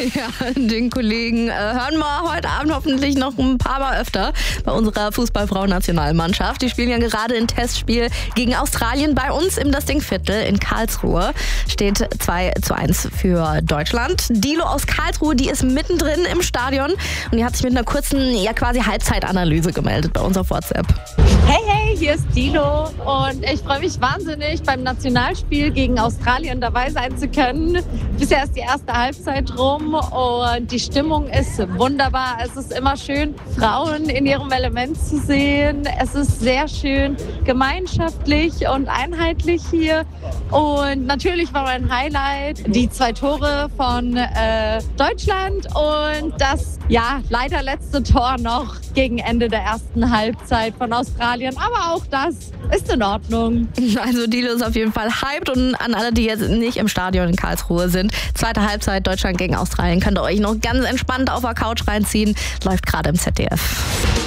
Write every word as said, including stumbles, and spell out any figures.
Ja, den Kollegen äh, hören wir heute Abend hoffentlich noch ein paar Mal öfter bei unserer Fußballfrauen-Nationalmannschaft. Die spielen ja gerade ein Testspiel gegen Australien bei uns im Das Ding Viertel in Karlsruhe. Steht zwei zu eins für Deutschland. Dilo aus Karlsruhe, die ist mittendrin im Stadion und die hat sich mit einer kurzen, ja quasi Halbzeitanalyse gemeldet bei uns auf WhatsApp. Hey, hey, hier ist Dilo und ich freue mich wahnsinnig, beim Nationalspiel gegen Australien dabei sein zu können. Bisher ist die erste Halbzeit rum und die Stimmung ist wunderbar. Es ist immer schön, Frauen in ihrem Element zu sehen. Es ist sehr schön gemeinschaftlich und einheitlich hier. Und natürlich war mein Highlight die zwei Tore von äh, Deutschland und das ja leider letzte Tor noch gegen Ende der ersten Halbzeit von Australien. Aber auch das ist in Ordnung. Also Dilo ist auf jeden Fall hyped und an alle, die jetzt nicht im Stadion in Karlsruhe sind. Zweite Halbzeit Deutschland gegen Australien könnt ihr euch noch ganz entspannt auf der Couch reinziehen. Läuft gerade im Z D F.